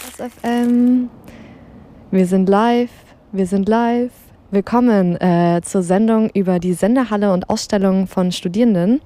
FM. Wir sind live, wir sind live. Willkommen zur Sendung über die Sendehalle und Ausstellungen von Studierenden.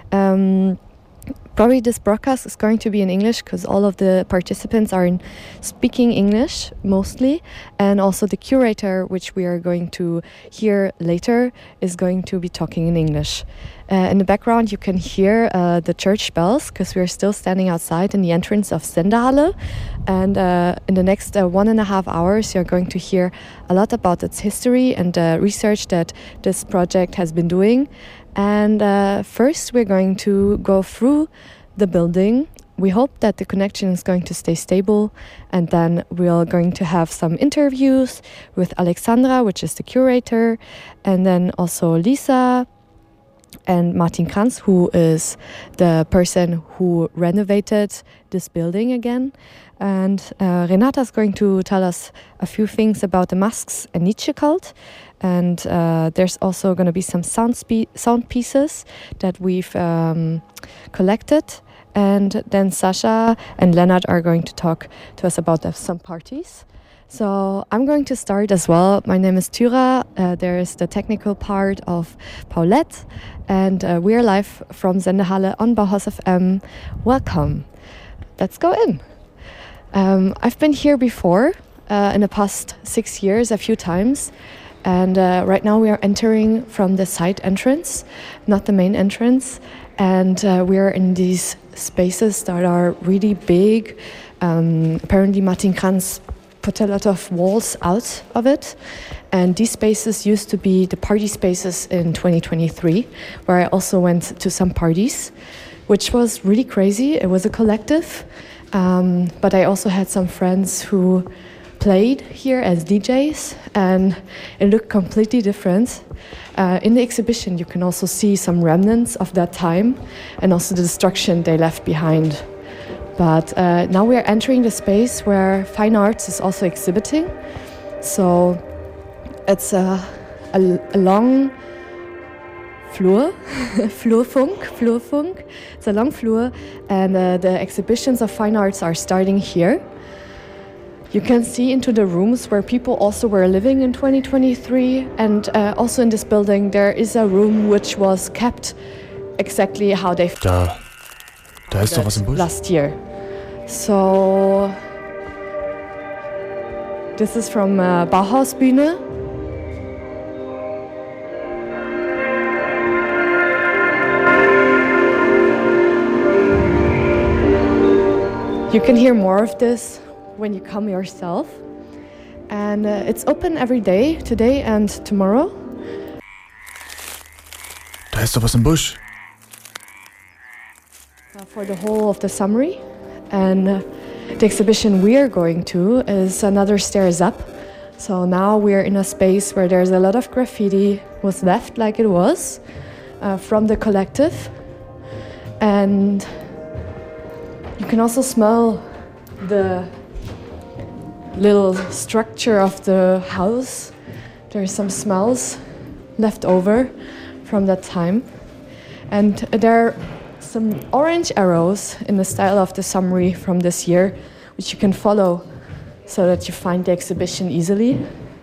Probably this broadcast is going to be in English because all of the participants are speaking English mostly, and also the curator, which we are going to hear later, is going to be talking in English. In the background you can hear the church bells because we are still standing outside in the entrance of Sendehalle, and in the next 1.5 hours you're going to hear a lot about its history and research that this project has been doing. And first we're going to go through the building. We hope that the connection is going to stay stable, and then we're going to have some interviews with Alexandra, which is the curator, and then also Lisa and Martin Kranz, who is the person who renovated this building again. And Renata is going to tell us a few things about the Masks and Nietzsche cult. And there's also going to be some sound pieces that we've collected. And then Sasha and Leonard are going to talk to us about some parties. So I'm going to start as well. My name is Tyra. There is the technical part of Paulette. And we're live from Sendehalle on Bauhaus FM. Welcome. Let's go in. I've been here before in the past 6 years a few times. And right now we are entering from the side entrance, not the main entrance. And we are in these spaces that are really big. Apparently Martin Kranz put a lot of walls out of it. And these spaces used to be the party spaces in 2023, where I also went to some parties, which was really crazy. It was a collective. But I also had some friends who played here as DJs, and it looked completely different. In the exhibition you can also see some remnants of that time and also the destruction they left behind. But now we are entering the space where fine arts is also exhibiting. So it's a long Flur, Flurfunk. It's a long flur, and the exhibitions of fine arts are starting here. You can see into the rooms where people also were living in 2023, and also in this building there is a room which was kept exactly how they Da ist doch was im Busch. last year. So this is from Bauhaus Bühne. You can hear more of this when you come yourself. And it's open every day, today and tomorrow. Da ist doch was im Busch. For the whole of the summer. And the exhibition we are going to is another stairs up. So now we're in a space where there's a lot of graffiti was left like it was from the collective. And you can also smell the little structure of the house. There are some smells left over from that time. And there are some orange arrows in the style of the summary from this year, which you can follow so that you find the exhibition easily.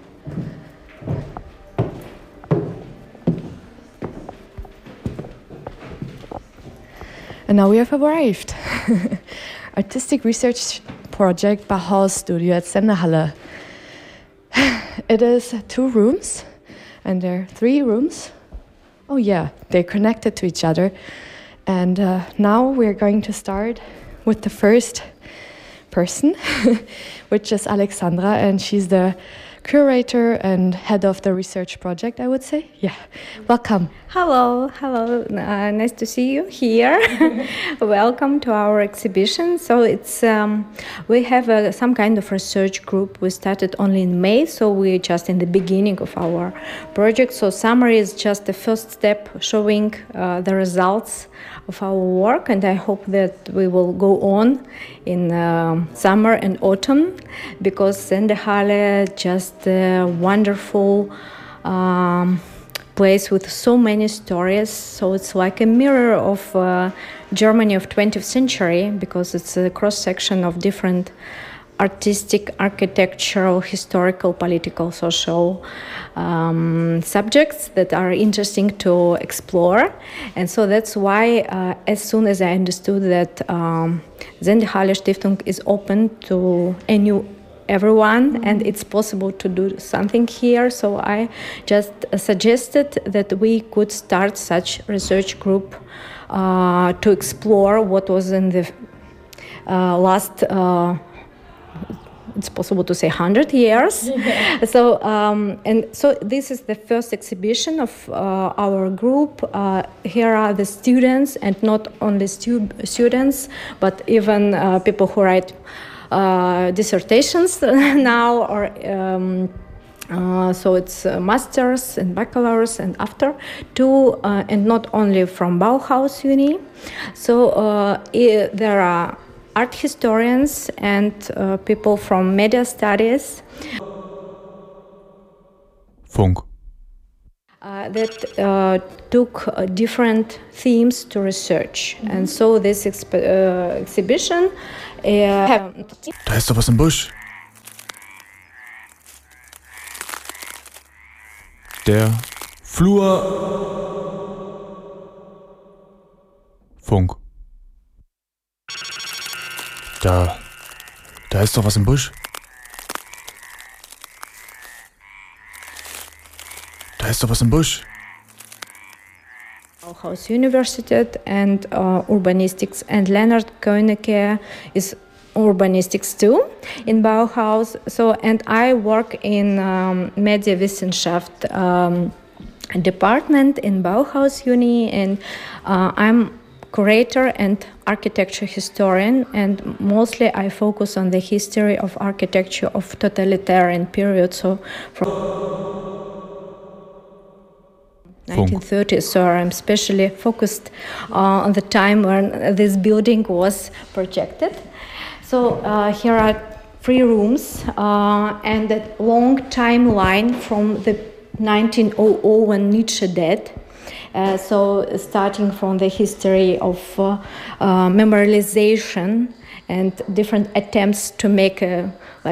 And now we have arrived. Artistic Research Project Bauhaus Studio at Sendehalle. It is 2 rooms, and there are 3 rooms. Oh yeah, they're connected to each other. And now we're going to start with the first person, which is Alexandra, and she's the curator and head of the research project, I would say. Yeah, welcome. Hello, nice to see you here. Welcome to our exhibition. So it's we have some kind of research group. We started only in May, so we're just in the beginning of our project. So summary is just the first step, showing the results of our work, and I hope that we will go on in summer and autumn, because Sendehalle just a wonderful place with so many stories. So it's like a mirror of Germany of 20th century, because it's a cross-section of different artistic, architectural, historical, political, social subjects that are interesting to explore. And so that's why as soon as I understood that Sendehalle Stiftung is open to everyone and it's possible to do something here, so I just suggested that we could start such research group to explore what was in the last it's possible to say 100 years. So this is the first exhibition of our group. Here are the students, and not only students, but even people who write dissertations now, or so it's masters and bachelors and after too, and not only from Bauhaus Uni. So there are art historians and people from media studies. Funk. That took different themes to research. And so this exhibition... Da ist doch was im Busch. Der Flur. Funk. Da ist doch was im Busch. Da ist doch was im Busch. Bauhaus Universität and urbanistics, and Leonard Koeneke is urbanistics too in Bauhaus. So, and I work in Medienwissenschaft department in Bauhaus Uni, and I'm curator and architecture historian, and mostly I focus on the history of architecture of totalitarian period, so from 1930s. So I'm especially focused on the time when this building was projected. So here are 3 rooms and a long timeline from the 1900 when Nietzsche died. So starting from the history of memorialization and different attempts to make a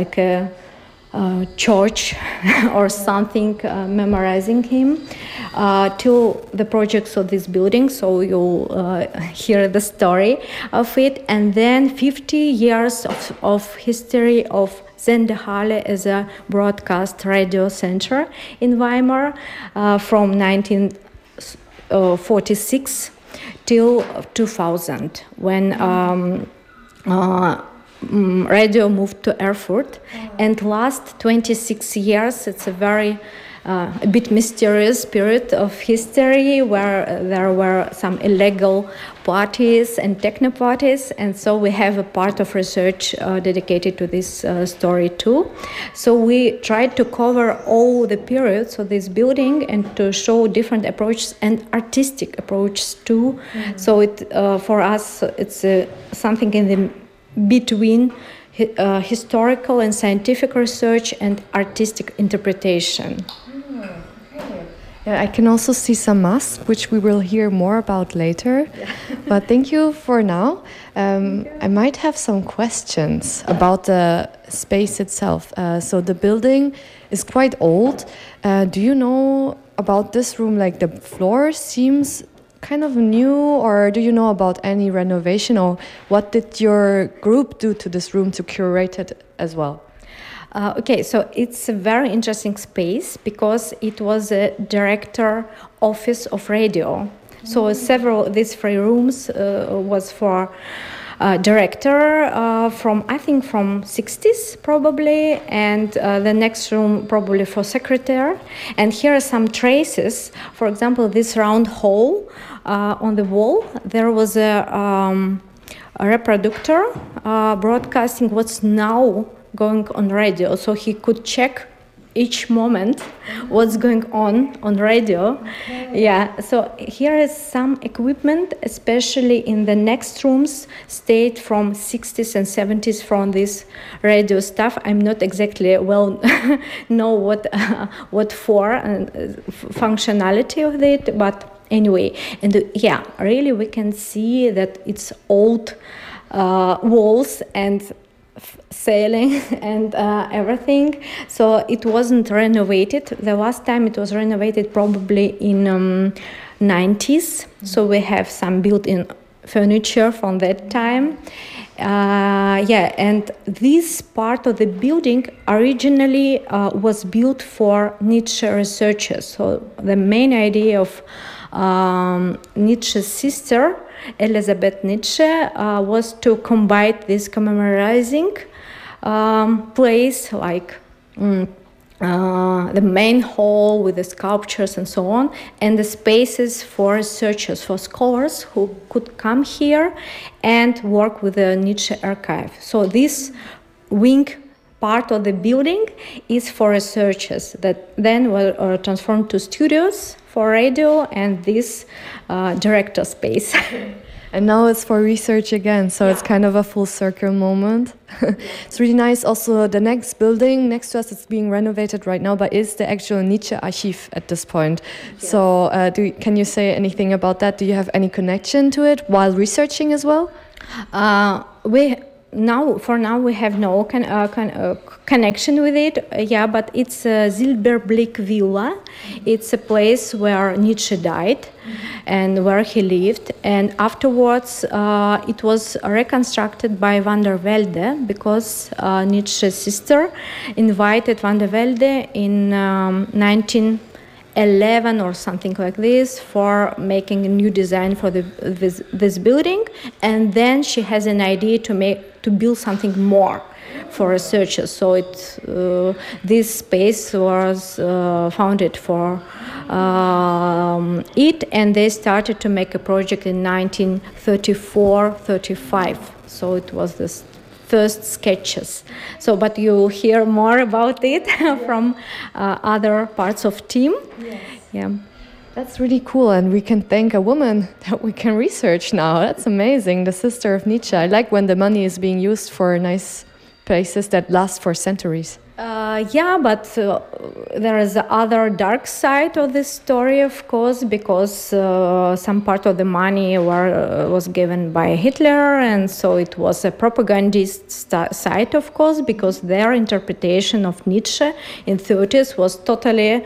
church or something memorizing him, till the projects of this building, so you'll hear the story of it, and then 50 years of history of Sendehalle as a broadcast radio center in Weimar from 1946 till 2000, when radio moved to Erfurt. And last 26 years, it's a very a bit mysterious period of history where there were some illegal parties and techno parties, and so we have a part of research dedicated to this story too. So we tried to cover all the periods of this building and to show different approaches and artistic approaches too. So it for us it's something in the between historical and scientific research and artistic interpretation. Yeah, I can also see some masks, which we will hear more about later. Yeah. But thank you for now. I might have some questions about the space itself. So the building is quite old. Do you know about this room? Like the floor seems kind of new, or do you know about any renovation, or what did your group do to this room to curate it as well? Okay, so it's a very interesting space because it was a director office of radio. So these 3 rooms was for director from 60s probably, and the next room probably for secretary. And here are some traces. For example, this round hole on the wall, there was a reproductor broadcasting what's now going on radio, so he could check each moment what's going on radio. Okay. Yeah, so here is some equipment, especially in the next rooms, stayed from 60s and 70s from this radio stuff. I'm not exactly well know what for and functionality of it, but anyway, and yeah, really we can see that it's old walls and sailing and everything. So it wasn't renovated. The last time it was renovated probably in 90s. So we have some built-in furniture from that time. And this part of the building originally was built for Nietzsche researchers. So the main idea of Nietzsche's sister, Elisabeth Nietzsche, was to combine this commemorizing place like the main hall with the sculptures and so on, and the spaces for researchers, for scholars who could come here and work with the Nietzsche archive. So this wing part of the building is for researchers that then were transformed to studios for radio and this director space. And now it's for research again, so it's kind of a full circle moment. It's really nice. Also, the next building next to us, it's being renovated right now, but is the actual Nietzsche Archiv at this point. Yes. So can you say anything about that? Do you have any connection to it while researching as well? For now, we have no connection with it. But it's Silberblick Villa. It's a place where Nietzsche died and where he lived. And afterwards, it was reconstructed by Van der Velde because Nietzsche's sister invited Van der Velde in 1911 or something like this for making a new design for this building, and then she has an idea to build something more for researchers. So this space was founded for it, and they started to make a project in 1934-35. So it was this first sketches. So, but you hear more about it from other parts of team. Yes. Yeah. That's really cool, and we can thank a woman that we can research now. That's amazing, the sister of Nietzsche. I like when the money is being used for nice places that last for centuries. But there is the other dark side of this story, of course, because some part of the money was given by Hitler, and so it was a propagandist side, of course, because their interpretation of Nietzsche in 30s was totally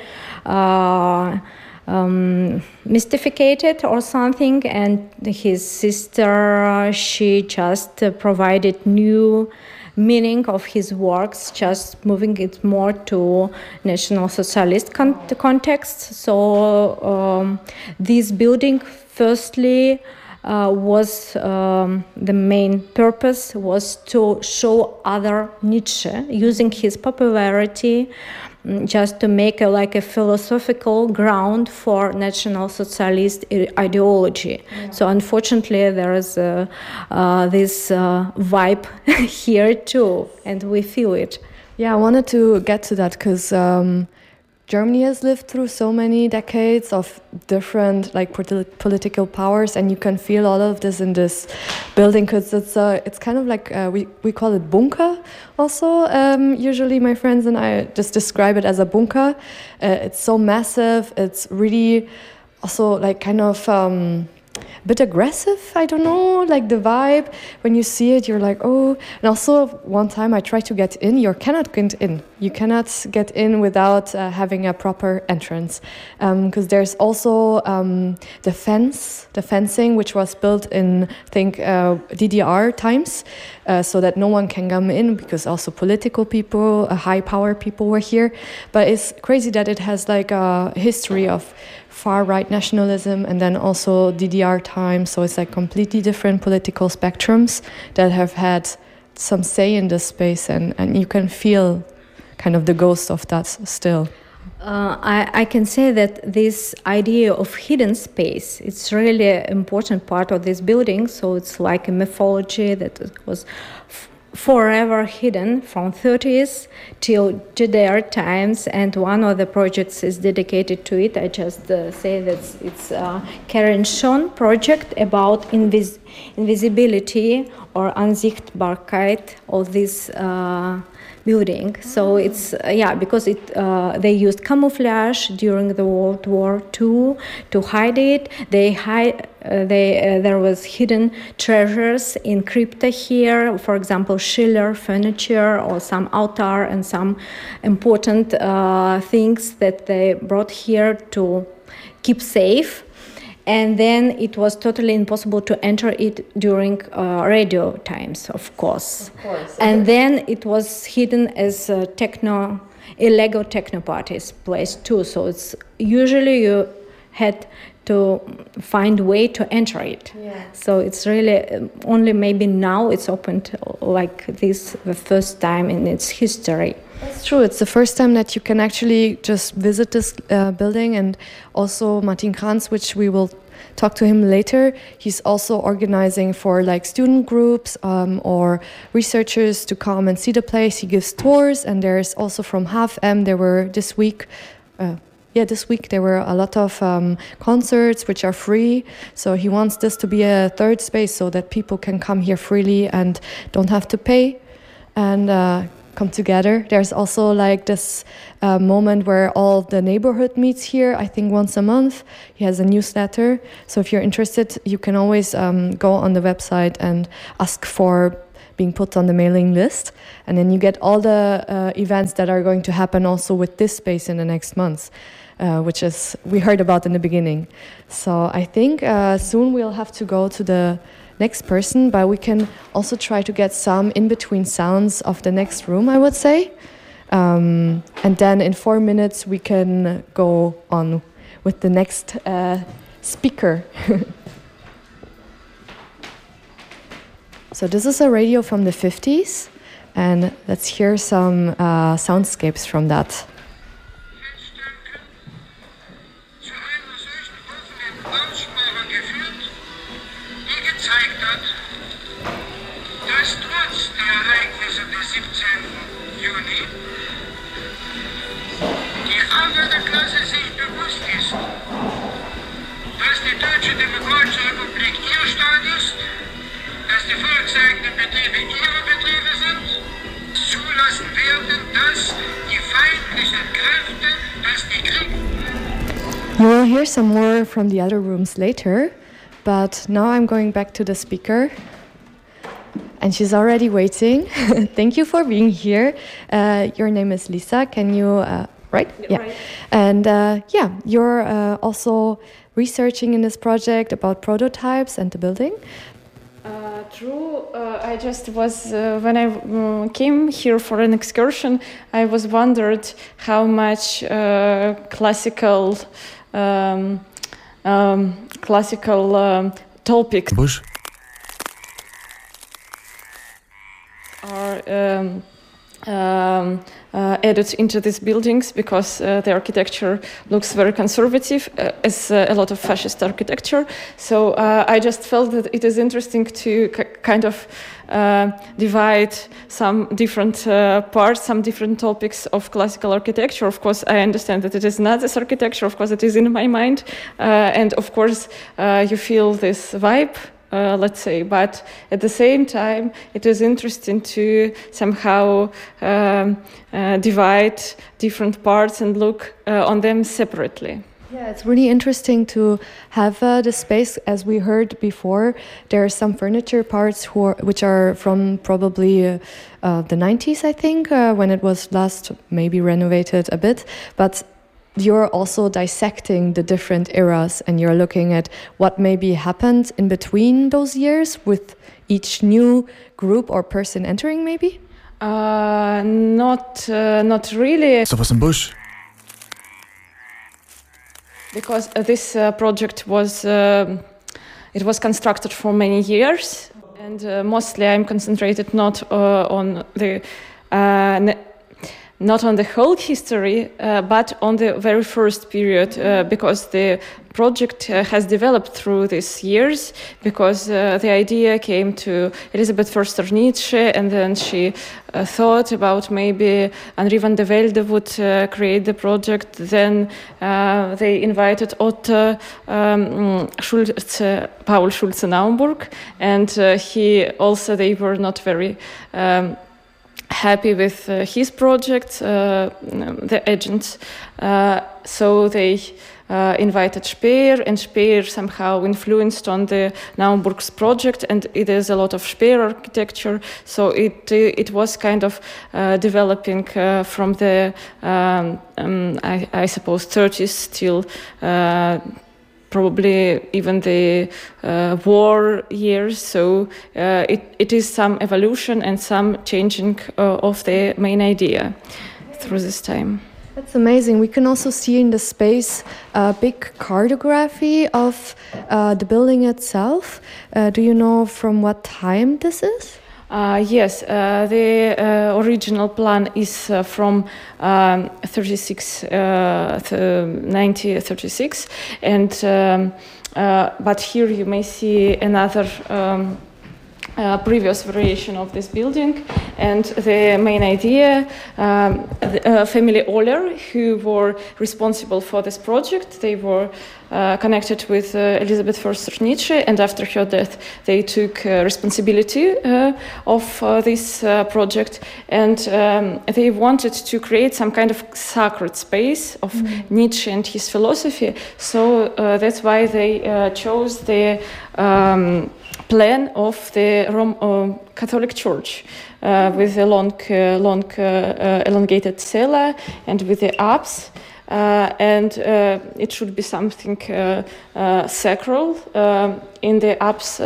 mystificated or something, and his sister, she just provided new meaning of his works, just moving it more to National Socialist context. So this building, firstly, was the main purpose was to show other Nietzsche, using his popularity just to make a philosophical ground for National Socialist ideology. Yeah. So unfortunately, there is this vibe here too, and we feel it. Yeah, I wanted to get to that because Germany has lived through so many decades of different political powers, and you can feel all of this in this building because it's kind of like we call it bunker also. Usually my friends and I just describe it as a bunker. It's so massive. It's really also kind of a bit aggressive, I don't know, the vibe. When you see it, you're like, oh. And also, one time I tried to get in. You cannot get in. You cannot get in without having a proper entrance. Because there's also the fencing, which was built in, I think, DDR times, so that no one can come in, because also political people, high power people were here. But it's crazy that it has a history of far-right nationalism and then also DDR time, so it's completely different political spectrums that have had some say in this space, and you can feel kind of the ghost of that still. I can say that this idea of hidden space, it's really an important part of this building, so it's like a mythology that was forever hidden from 30s till DDR times, and one of the projects is dedicated to it. I just say that it's Karen Schon project about invisibility or Unsichtbarkeit of this building. So it's because they used camouflage during the World War II to hide it. There was hidden treasures in crypta here. For example, Schiller furniture or some altar and some important things that they brought here to keep safe. And then it was totally impossible to enter it during radio times, of course. And then it was hidden as a illegal techno parties place too. So it's usually you had to find way to enter it. Yeah. So it's really only maybe now it's opened like this the first time in its history. That's true. It's the first time that you can actually just visit this building, and also Martin Kranz, which we will talk to him later. He's also organizing for like student groups or researchers to come and see the place. He gives tours, and there's also from HFM there were this week there were a lot of concerts which are free. So he wants this to be a third space so that people can come here freely and don't have to pay and come together. There's also like this moment where all the neighborhood meets here, I think once a month. He has a newsletter. So if you're interested, you can always go on the website and ask for being put on the mailing list. And then you get all the events that are going to happen also with this space in the next months, which is we heard about in the beginning. So I think soon we'll have to go to the next person, but we can also try to get some in-between sounds of the next room, I would say. And then in 4 minutes we can go on with the next speaker. So this is a radio from the 50s, and let's hear some soundscapes from that. You will hear some more from the other rooms later, but now I'm going back to the speaker, and she's already waiting. Thank you for being here. Your name is Lisa. Can you, right? Yeah. Right. And you're also researching in this project about prototypes and the building. True. I just was when I came here for an excursion, I was wondered how much classical topics Bush. Are added into these buildings, because the architecture looks very conservative, as a lot of fascist architecture. So I just felt that it is interesting to kind of divide some different parts, some different topics of classical architecture. Of course, I understand that it is not this architecture. Of course, it is in my mind. And of course, you feel this vibe. Let's say, but at the same time, it is interesting to somehow divide different parts and look on them separately. Yeah, it's really interesting to have the space. As we heard before, there are some furniture parts which are from probably the 90s, I think, when it was last maybe renovated a bit, but you're also dissecting the different eras, and you're looking at what maybe happened in between those years with each new group or person entering, maybe? Not really. Ist doch was im Busch? Because this project was it was constructed for many years, and mostly I'm concentrated not on the whole history, but on the very first period, because the project has developed through these years, because the idea came to Elisabeth Förster-Nietzsche, and then she thought about maybe Henri van de Velde would create the project. Then they invited Otto Paul Schulze-Naumburg, and they were not very happy with his project, the agents. So they invited Speer, and Speer somehow influenced on the Naumburg's project, and it is a lot of Speer architecture. So it was kind of developing from the I suppose 30s till probably even the war years. So it is some evolution and some changing of the main idea through this time. That's amazing. We can also see in the space a big cartography of the building itself. Do you know from what time this is? Yes, the original plan is from 1936, and but here you may see another previous variation of this building, and the main idea, the family Oller, who were responsible for this project, they were connected with Elisabeth Förster-Nitsche, and after her death they took responsibility of this project, and they wanted to create some kind of sacred space of Nietzsche and his philosophy. So that's why they chose the plan of the Catholic Church with a long elongated cella and with the apse. And it should be something sacral. In the apse,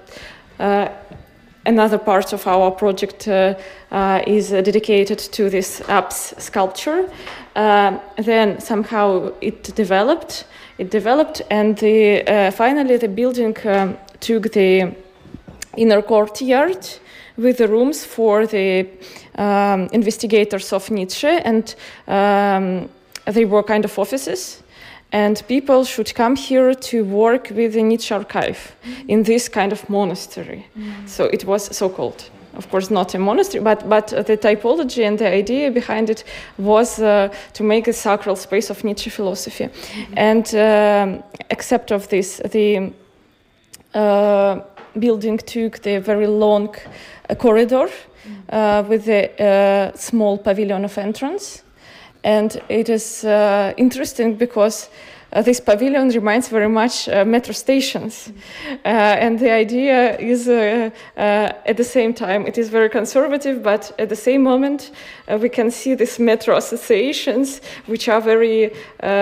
another part of our project is dedicated to this apse sculpture. Then somehow it developed, and finally the building took the inner courtyard with the rooms for the investigators of Nietzsche, and they were kind of offices, and people should come here to work with the Nietzsche archive in this kind of monastery. So it was so-called, of course, not a monastery, but the typology and the idea behind it was to make a sacral space of Nietzsche philosophy. And except of this, the building took the very long corridor with a small pavilion of entrance. And it is interesting because this pavilion reminds very much metro stations. And the idea is at the same time, it is very conservative, but at the same moment, we can see these metro associations, which are very,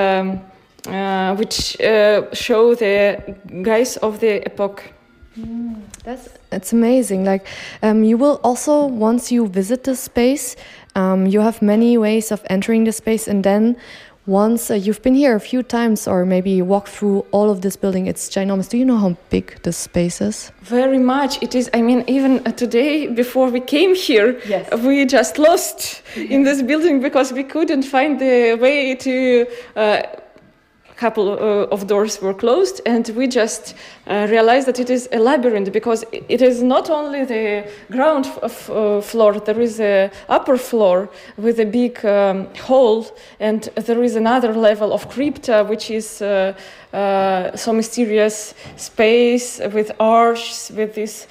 which show the guise of the epoch. It's amazing. Like you will also, once you visit the space, you have many ways of entering the space, and then once you've been here a few times or maybe walked through all of this building, it's ginormous. Do you know how big this space is? Very much. It is, I mean, even today, before we came here, yes, we just lost in this building because we couldn't find the way to... couple of doors were closed, and we just realized that it is a labyrinth, because it is not only the ground floor, there is a upper floor with a big hole, and there is another level of crypta, which is so mysterious space with arches, with this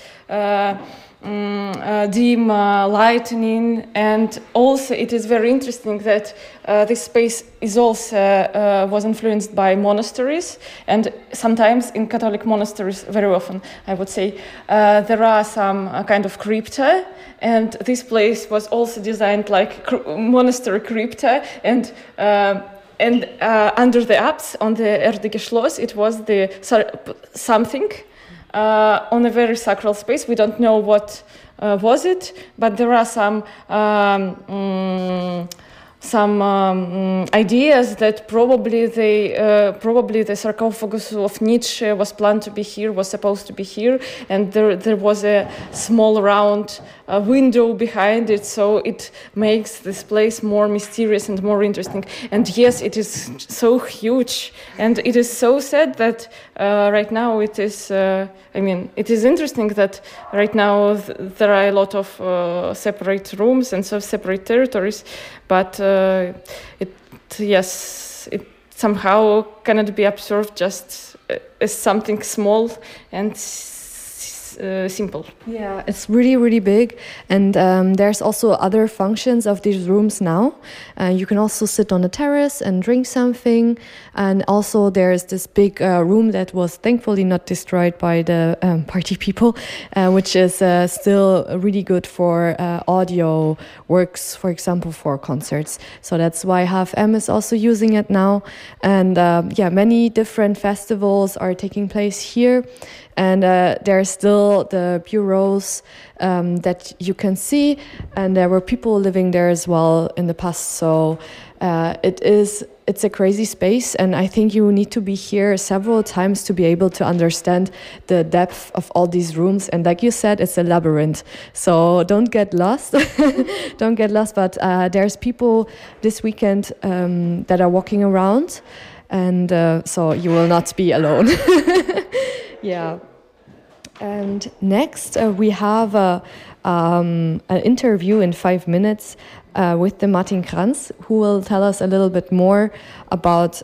dim lightning. And also it is very interesting that this space is also was influenced by monasteries, and sometimes in Catholic monasteries, very often I would say, there are some kind of crypta, and this place was also designed like monastery crypta, and under the apse on the Erdige Schloss it was the something on a very sacral space. We don't know what was it, but there are some ideas that probably the sarcophagus of Nietzsche was planned to be here, was supposed to be here, and there was a small round window behind it, so it makes this place more mysterious and more interesting. And yes, it is so huge, and it is so sad that right now it is, I mean, it is interesting that right now there are a lot of separate rooms and so separate territories, but it somehow cannot be observed just as something small and simple. Yeah, it's really, really big. And there's also other functions of these rooms now. You can also sit on the terrace and drink something. And also there's this big room that was thankfully not destroyed by the party people, which is still really good for audio works, for example, for concerts. So that's why HFM is also using it now. And yeah, many different festivals are taking place here. And there are still the bureaus that you can see, and there were people living there as well in the past. So it's a crazy space, and I think you need to be here several times to be able to understand the depth of all these rooms. And like you said, it's a labyrinth. So don't get lost. Don't get lost. But there's people this weekend that are walking around, and so you will not be alone. Yeah. And next we have an interview in 5 minutes with the Martin Kranz, who will tell us a little bit more about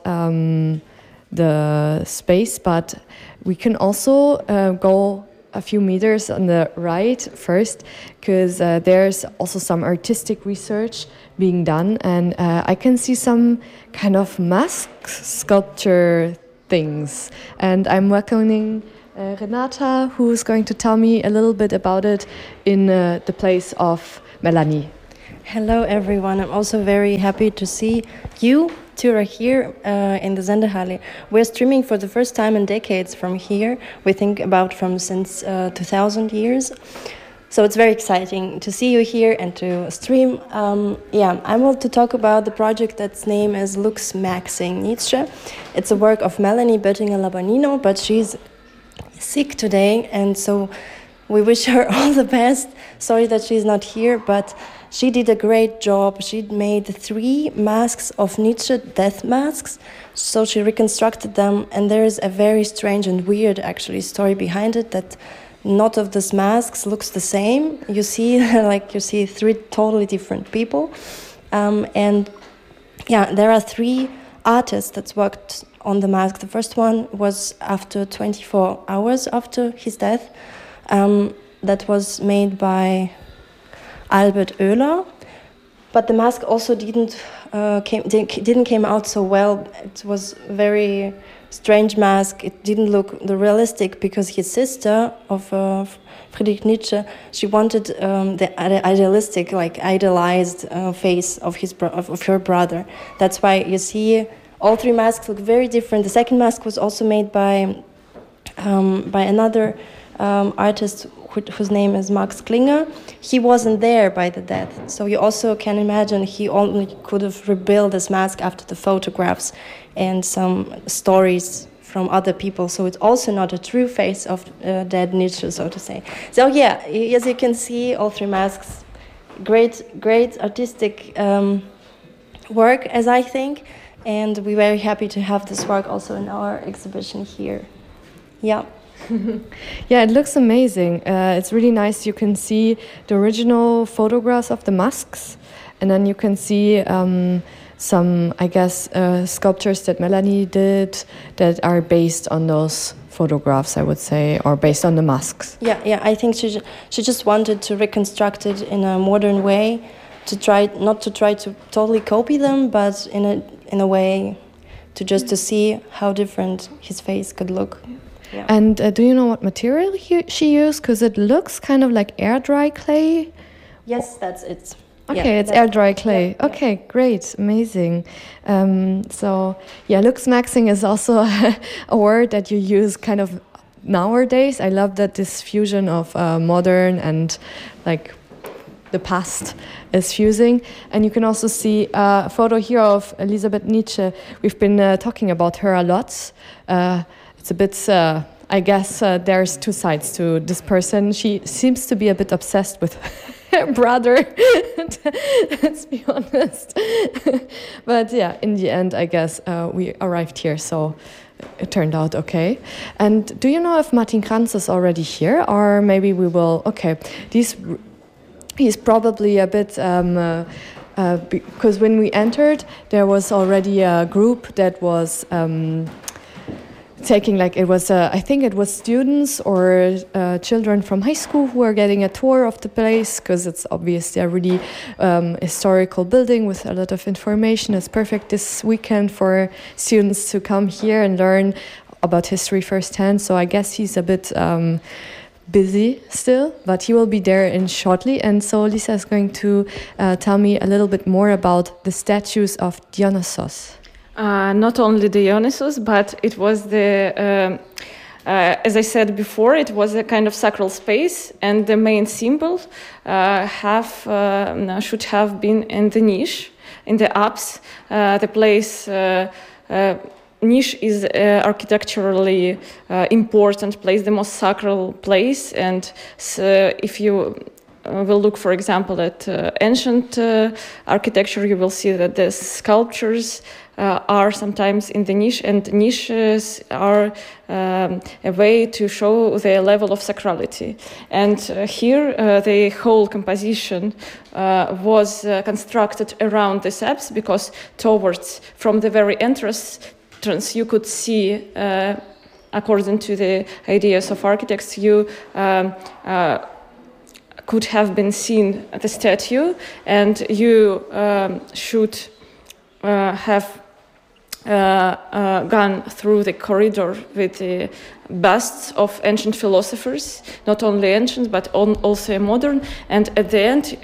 the space. But we can also go a few meters on the right first, because there's also some artistic research being done, and I can see some kind of mask sculpture things, and I'm welcoming Renata, who's going to tell me a little bit about it in the place of Melanie. Hello everyone, I'm also very happy to see you two are here in the Sendehalle. We're streaming for the first time in decades from here, we think about from since 2000 years. So it's very exciting to see you here and to stream. I want to talk about the project that's name is Lux Maxing Nietzsche. It's a work of Melanie Böttinger-Labanino, but she's sick today, and so we wish her all the best. Sorry that she's not here, but she did a great job. She made 3 masks of Nietzsche, death masks, so she reconstructed them, and there is a very strange and weird actually story behind it, that not of these masks looks the same. You see you see 3 totally different people, and yeah, there are 3 artists that worked on the mask. The first one was after 24 hours after his death. That was made by Albert Oehler, but the mask also didn't came out so well. It was very strange mask. It didn't look realistic, because his sister of Friedrich Nietzsche, she wanted the idealistic, idealized face of her brother. That's why you see all 3 masks look very different. The second mask was also made by another artist whose name is Max Klinger. He wasn't there by the death, so you also can imagine he only could have rebuilt this mask after the photographs and some stories from other people. So it's also not a true face of dead Nietzsche, so to say. So yeah, as you can see, all 3 masks, great artistic work, as I think. And we're very happy to have this work also in our exhibition here. Yeah. Yeah, it looks amazing. It's really nice. You can see the original photographs of the masks, and then you can see some, I guess, sculptures that Melanie did that are based on those photographs, I would say, or based on the masks. Yeah. I think she just wanted to reconstruct it in a modern way, not to try to totally copy them, but in a way to see how different his face could look. Yeah. And do you know what material she used? Because it looks kind of like air dry clay. Yes, that's it. Okay, it's air dry clay. Yeah. Okay, great, amazing. So yeah, Lux Maxing is also a word that you use kind of nowadays. I love that this fusion of modern and the past is fusing. And you can also see a photo here of Elisabeth Nietzsche. We've been talking about her a lot. It's a bit, I guess there's 2 sides to this person. She seems to be a bit obsessed with her brother, let's be honest. But yeah, in the end, I guess we arrived here, so it turned out okay. And do you know if Martin Kranz is already here, or maybe we will, okay. He's probably a bit, because when we entered, there was already a group that was taking like it was I think it was students or children from high school who are getting a tour of the place, because it's obviously a really historical building with a lot of information. It's perfect this weekend for students to come here and learn about history firsthand. So I guess he's a bit busy still, but he will be there in shortly. And so Lisa is going to tell me a little bit more about the statues of Dionysos. Not only Dionysus, but it was as I said before, it was a kind of sacral space, and the main symbol should have been in the niche, in the apse. The place niche is architecturally important place, the most sacral place, and if you will look, for example, at ancient architecture, you will see that the sculptures are sometimes in the niche, and niches are a way to show the level of sacrality. And here the whole composition was constructed around the apse, because from the very entrance you could see, according to the ideas of architects, you could have been seen the statue, and you should have gone through the corridor with the busts of ancient philosophers, not only ancient but also modern, and at the end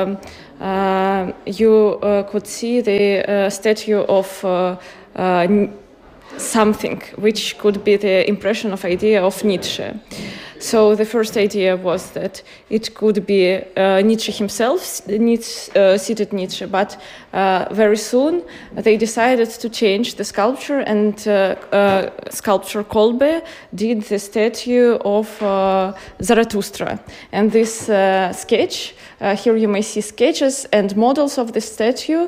you could see the statue of something which could be the impression of idea of Nietzsche. So the first idea was that it could be Nietzsche himself, seated Nietzsche, but very soon they decided to change the sculpture, and sculptor Kolbe did the statue of Zarathustra. And this sketch, here you may see sketches and models of the statue.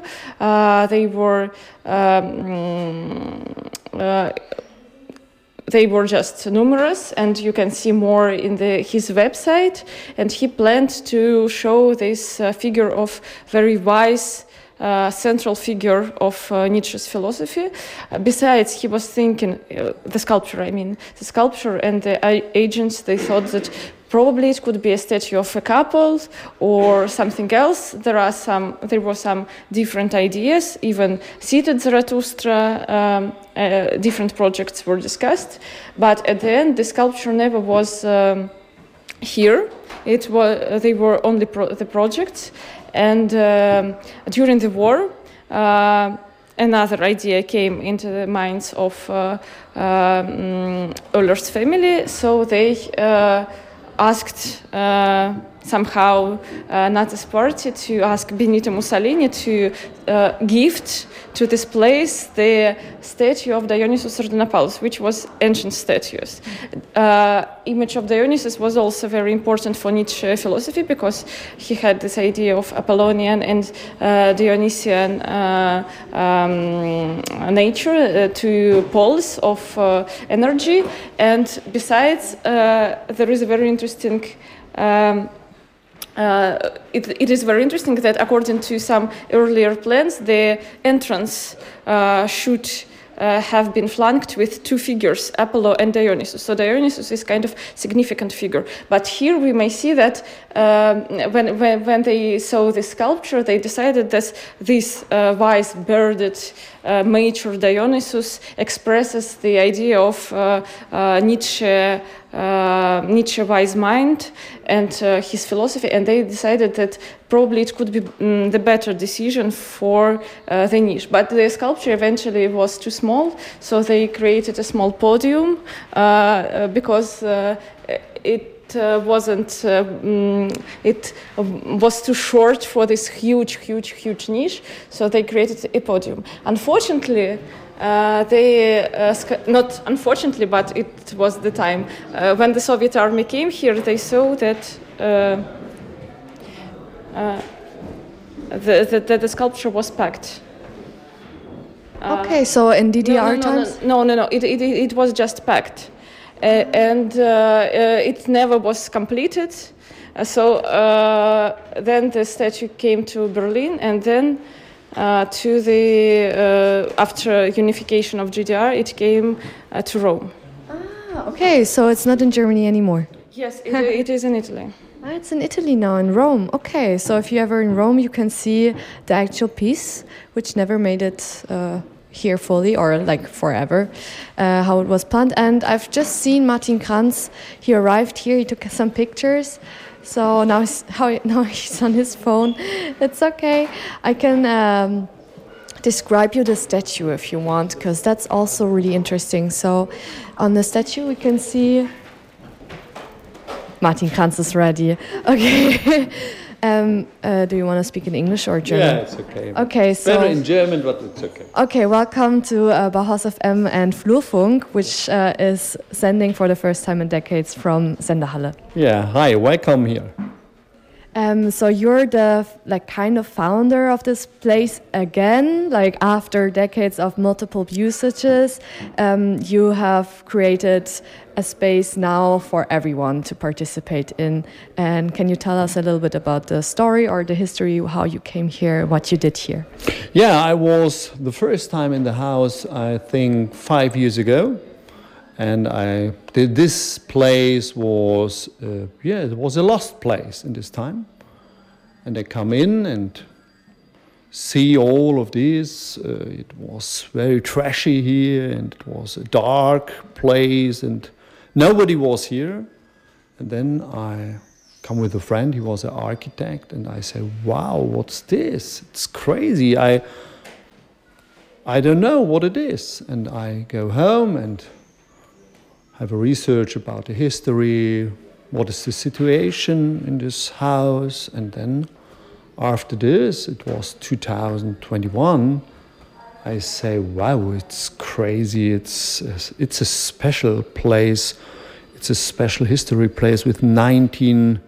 They were just numerous, and you can see more in his website. And he planned to show this figure of very wise central figure of Nietzsche's philosophy. Besides, he was thinking, the sculpture and the agents, they thought that probably it could be a statue of a couple or something else. There were some different ideas, even seated Zarathustra, different projects were discussed. But at the end, the sculpture never was here. They were only the projects. And during the war, another idea came into the minds of Öller's family. So they asked somehow Nazis party to ask Benito Mussolini to gift to this place the statue of Dionysus Sardanapalus, which was ancient statues. Image of Dionysus was also very important for Nietzsche philosophy, because he had this idea of Apollonian and Dionysian nature, two poles of energy. And besides, there is a very interesting it is very interesting that according to some earlier plans, the entrance should have been flanked with two figures, Apollo and Dionysus. So Dionysus is kind of significant figure. But here we may see that when they saw the sculpture, they decided that this wise, bearded, mature Dionysus expresses the idea of Nietzsche wise mind and his philosophy, and they decided that probably it could be the better decision for the niche. But the sculpture eventually was too small, so they created a small podium because it was too short for this huge niche, so they created a podium. Unfortunately, not unfortunately, but it was the time when the Soviet army came here. They saw that the sculpture was packed. Okay, so in DDR times? No. It was just packed, and it never was completed. So then the statue came to Berlin, and then after unification of GDR, it came to Rome. Okay, so it's not in Germany anymore. Yes, it is in Italy. Ah, it's in Italy now, in Rome. Okay, so if you're ever in Rome, you can see the actual piece, which never made it here fully or like forever, how it was planned. And I've just seen Martin Kranz. He arrived here. He took some pictures. So now he's on his phone. It's okay. I can describe you the statue if you want, because that's also really interesting. So on the statue we can see Martin Kranz is ready. Okay. Do you want to speak in English or German? Yeah, it's okay. Okay, so better in German, but it's okay. Okay, welcome to Bauhaus FM and Flurfunk, which is sending for the first time in decades from Sendehalle. Yeah, hi, welcome here. So you're the kind of founder of this place again, like after decades of multiple usages. You have created a space now for everyone to participate in. And can you tell us a little bit about the story or the history, how you came here, what you did here? Yeah, I was the first time in the house, I think 5 years ago. And this place was, it was a lost place in this time. And I come in and see all of this. It was very trashy here, and it was a dark place, and nobody was here. And then I come with a friend, he was an architect, and I say, wow, what's this? It's crazy. I don't know what it is. And I go home and have a research about the history, what is the situation in this house, and then after this, it was 2021, I say, wow, it's crazy, it's a special place, it's a special history place with 19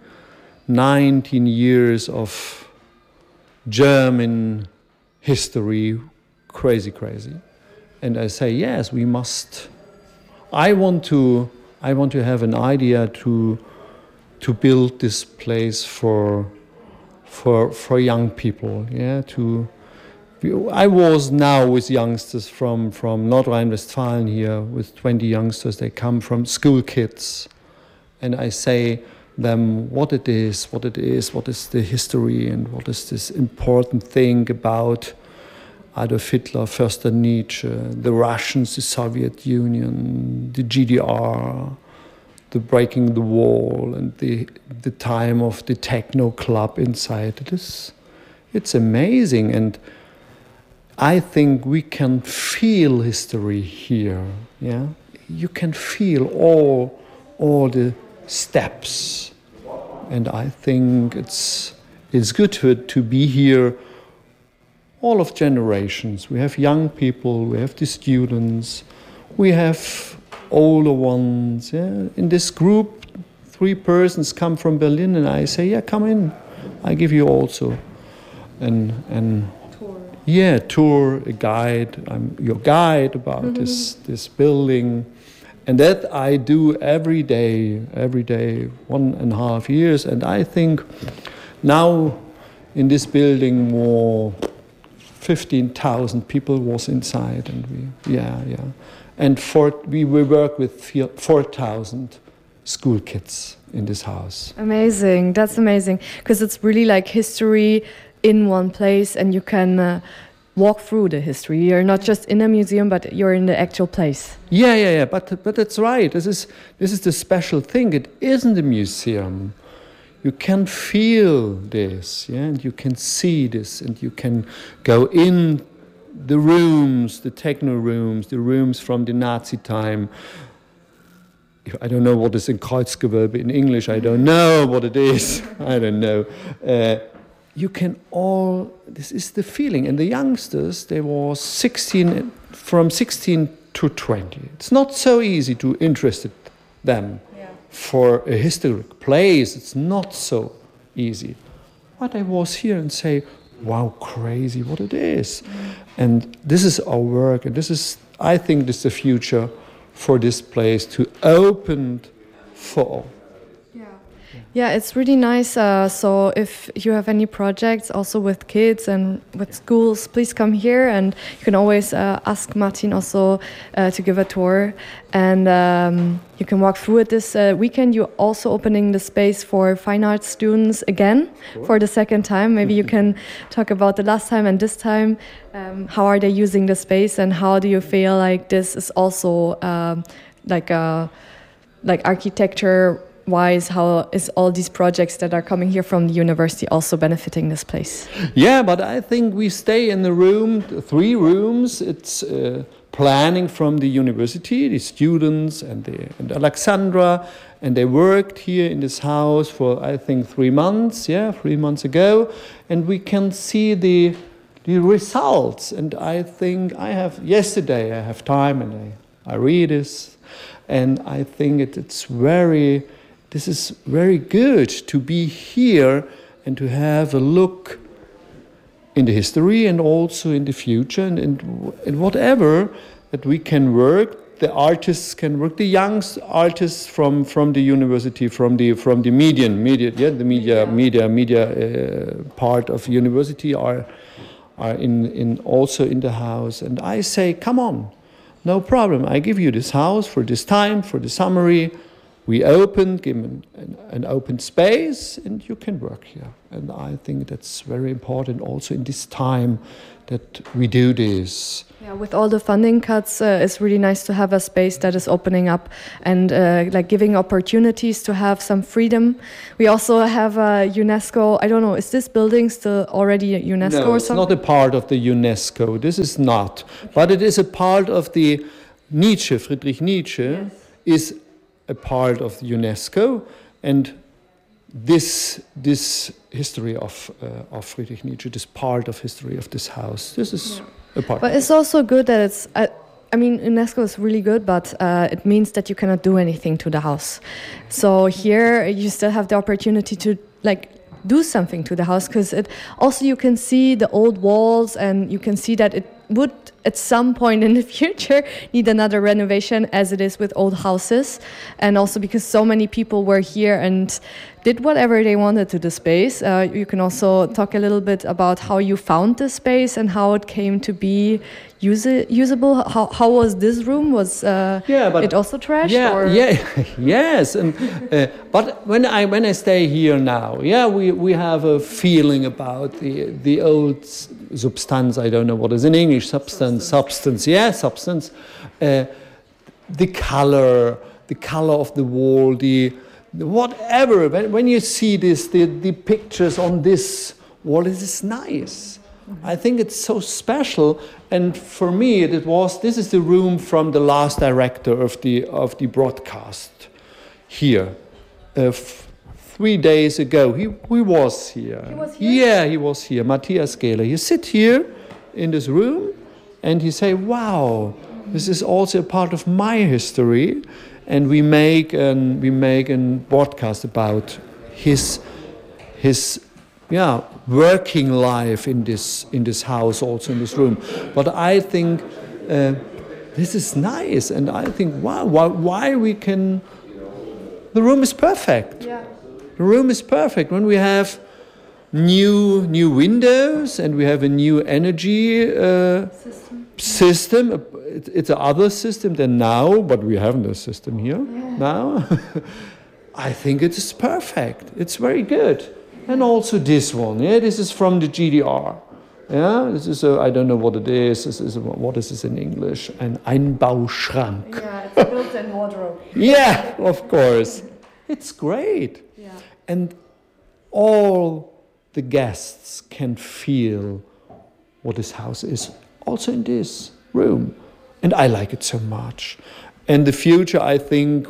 years of German history, crazy. And I say, yes, we must. I want to have an idea to build this place for young people. Yeah, I was now with youngsters from North Rhine-Westphalia here with 20 youngsters. They come from school kids, and I say them what it is, what is the history, and what is this important thing about Adolf Hitler, Förster Nietzsche, the Russians, the Soviet Union, the GDR, the breaking the wall, and the time of the techno club inside. It's amazing, and I think we can feel history here. Yeah, you can feel all the steps, and I think it's good to be here. All of generations. We have young people, we have the students, we have older ones. Yeah? In this group, 3 persons come from Berlin, and I say, yeah, come in. I give you also tour, a guide. I'm your guide about this building, and that I do every day, 1.5 years. And I think now in this building more 15,000 people was inside, and and we work with 4,000 school kids in this house. Amazing, that's amazing, because it's really like history in one place, and you can walk through the history. You're not just in a museum, but you're in the actual place. Yeah. But that's right. This is the special thing. It isn't a museum. You can feel this, yeah, and you can see this, and you can go in the rooms, the techno rooms, the rooms from the Nazi time. I don't know what is in Kreuzgewölbe in English. I don't know what it is. I don't know. You can this is the feeling. And the youngsters, they were from 16 to 20. It's not so easy to interest them. For a historic place, it's not so easy. But I was here and say, wow, crazy what it is. And this is our work, and I think this is the future for this place to open for all. Yeah, it's really nice. So if you have any projects also with kids and with schools, please come here, and you can always ask Martin also to give a tour, and you can walk through it this weekend. You're also opening the space for fine arts students again for the second time. Maybe you can talk about the last time and this time. How are they using the space, and how do you feel like this is also like architecture wise, how is all these projects that are coming here from the university also benefiting this place? Yeah, but I think we stay in the room, 3 rooms. It's planning from the university, the students and Alexandra, and they worked here in this house for, I think, 3 months, 3 months ago, and we can see the results. And I think yesterday I have time and I read this, and I think this is very good to be here and to have a look in the history and also in the future, and whatever that we can work. The artists can work. The young artists from the university, from the media part of university are also in the house. And I say, come on, no problem. I give you this house for this time, for the summary. We give an open space, and you can work here. And I think that's very important also in this time that we do this. Yeah, with all the funding cuts, it's really nice to have a space that is opening up and like giving opportunities to have some freedom. We also have UNESCO. I don't know, is this building still already a UNESCO No, or it's something? not a part of the UNESCO. This is not. But it is a part of the Nietzsche, Friedrich Nietzsche, is a part of UNESCO, and this history of Friedrich Nietzsche, this part of history of this house, this is a part. But it's also good that it's. I mean, UNESCO is really good, but it means that you cannot do anything to the house. So here you still have the opportunity to do something to the house, because it also, you can see the old walls, and you can see that it would at some point in the future need another renovation, as it is with old houses. And also because so many people were here and did whatever they wanted to the space. You can also talk a little bit about how you found the space and how it came to be usable. How was this room? Was it also trashed? Yes. And but when I stay here now, we have a feeling about the old substance. I don't know what is in English. Substance. The color of the wall, whatever. When you see this, the pictures on this wall, it is nice. I think it's so special, and for me this is the room from the last director of the broadcast here. 3 days ago, he was here. He was here? Yeah, he was here. Matthias Gehler. He sit here in this room, and he say, "Wow, this is also a part of my history," and we make a broadcast about his working life in this house, also in this room. But I think this is nice, and I think why we can. The room is perfect. Yeah. The room is perfect when we have new windows and we have a new energy system. It's another system than now, but we have no system here now. I think it is perfect. It's very good. And also this one, this is from the GDR. Yeah, this is I don't know what it is. What is this in English? An Einbauschrank. Yeah, it's a built-in wardrobe. Yeah, of course. It's great. Yeah. And all the guests can feel what this house is, also in this room. And I like it so much. And the future, I think,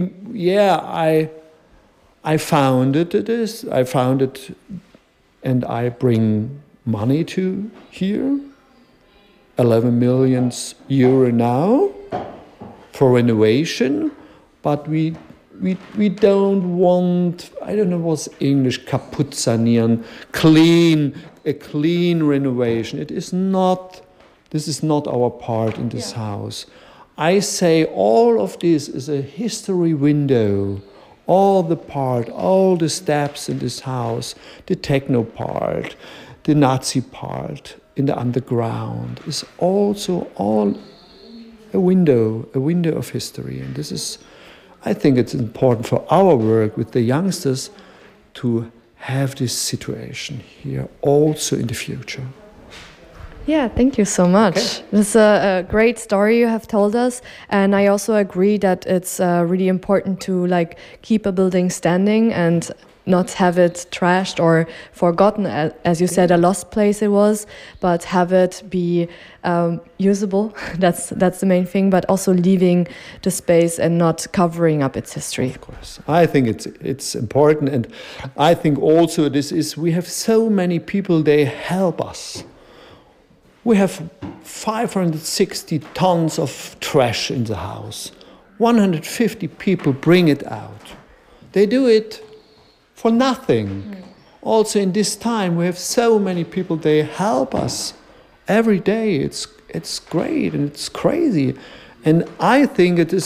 I founded it, and I bring money to here, 11 million euro now for renovation, but we don't want, I don't know what's English, kaputt sanieren, a clean renovation. This is not our part in this house. I say all of this is a history window all the steps in this house, the techno part, the Nazi part in the underground, is also all a window of history. And this is, I think it's important for our work with the youngsters to have this situation here also in the future. Yeah, thank you so much. Okay. This is a great story you have told us, and I also agree that it's really important to like keep a building standing and not have it trashed or forgotten, as you said, a lost place it was, but have it be usable. That's the main thing, but also leaving the space and not covering up its history. Of course, I think it's important, and I think also we have so many people, they help us. We have 560 tons of trash in the house. 150 people bring it out. They do it for nothing. Also in this time, we have so many people, they help us every day. It's great and it's crazy. And I think this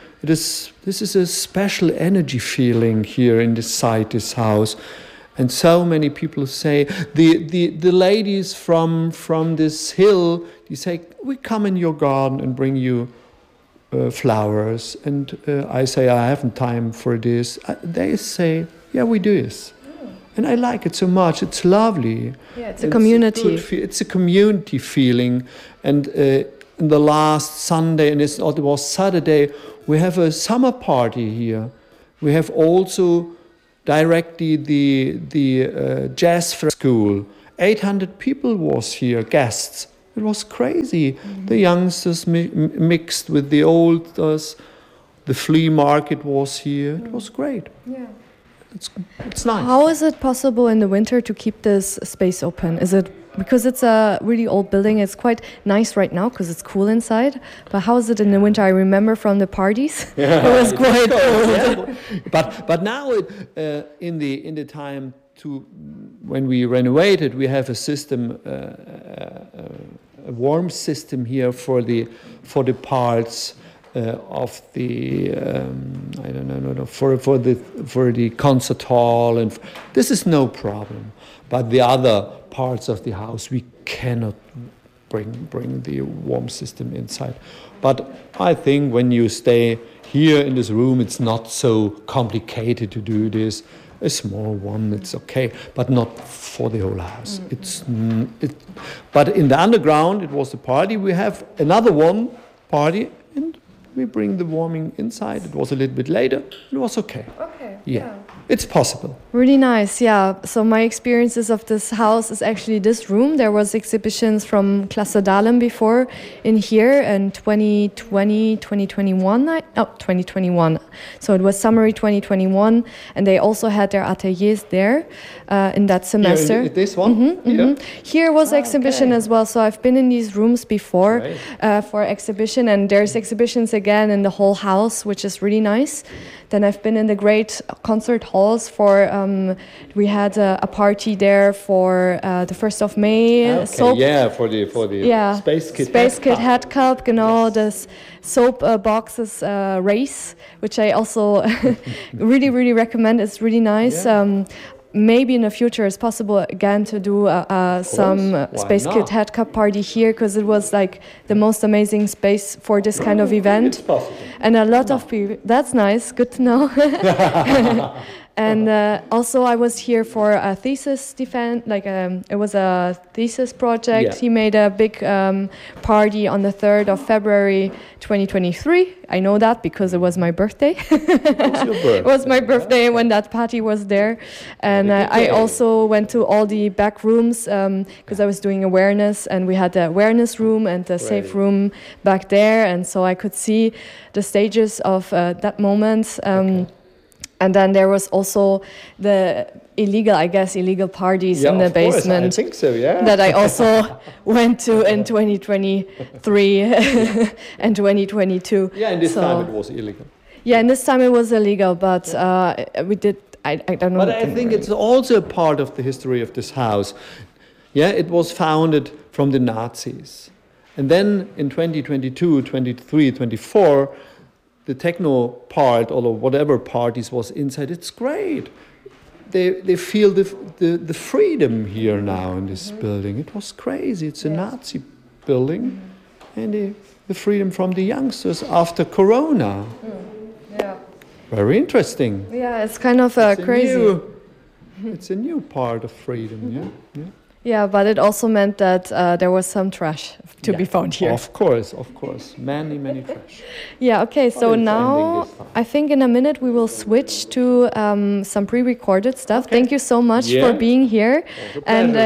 is a special energy feeling here inside this house. And so many people say, the ladies from this hill, they say, we come in your garden and bring you flowers. And I say, I haven't time for this. They say, yeah, we do this. And I like it so much. It's lovely. Yeah, it's a community. It's a community feeling. And in the last Sunday, and it was Saturday, we have a summer party here. We have also directly the jazz school. 800 people was here, guests. It was crazy. Mm-hmm. The youngsters mixed with the olders. The flea market was here. It was great. Yeah. It's nice. How is it possible in the winter to keep this space open? Is it because it's a really old building? It's quite nice right now because it's cool inside. But how is it in the winter? I remember from the parties, it was quite cold. Yeah. But now in the time when we renovated, we have a system, a warm system here for the parts. Of the I don't know for the concert hall, and this is no problem. But the other parts of the house we cannot bring the warm system inside. But I think when you stay here in this room, it's not so complicated to do this. A small one, it's okay, but not for the whole house. But in the underground, it was a party. We have another one party. We bring the warming inside. It was a little bit later. It was okay. Okay. Yeah. It's possible. Really nice, yeah. So my experiences of this house is actually this room. There was exhibitions from Klasse Dahlem before in here in 2021. So it was summer 2021, and they also had their ateliers there in that semester. Here, this one? Here was exhibition as well. So I've been in these rooms before for exhibition, and there's exhibitions again in the whole house, which is really nice. Then I've been in the great concert halls for, we had a party there for the 1st of May. Okay, soap. Yeah, for the Space Kid Head Cup, genau, this soap boxes race, which I also really, really recommend. It's really nice. Yeah. Maybe in the future it's possible again to do some Space Kid Head Cup party here, because it was like the most amazing space for this kind of event. It's possible. And a lot of people, that's nice, good to know. And also I was here for a thesis defense, it was a thesis project. Yeah. He made a big party on the 3rd of February 2023. I know that because it was my birthday. It was my birthday when that party was there. And I also went to all the back rooms because I was doing awareness, and we had the awareness room and the safe room back there. And so I could see the stages of that moment. And then there was also the illegal parties in the basement. I think so, yeah. That I also went to in 2023 and 2022. Yeah, and this time it was illegal. Yeah, and this time it was illegal, but we did, I don't know. But I think it's also a part of the history of this house. Yeah, it was founded from the Nazis. And then in 2022, 23, 24, the techno part or whatever parties was inside. It's great. They feel the freedom here now in this building. It was crazy. It's a Nazi building, and the freedom from the youngsters after Corona. Yeah. Very interesting. Yeah, it's kind of crazy. It's a new part of freedom. Yeah. Yeah, but it also meant that there was some trash to be found here. Of course. Many trash. Yeah, okay, so it's ending now this time. I think in a minute we will switch to some pre-recorded stuff. Okay. Thank you so much Yeah. for being here. a And pleasure.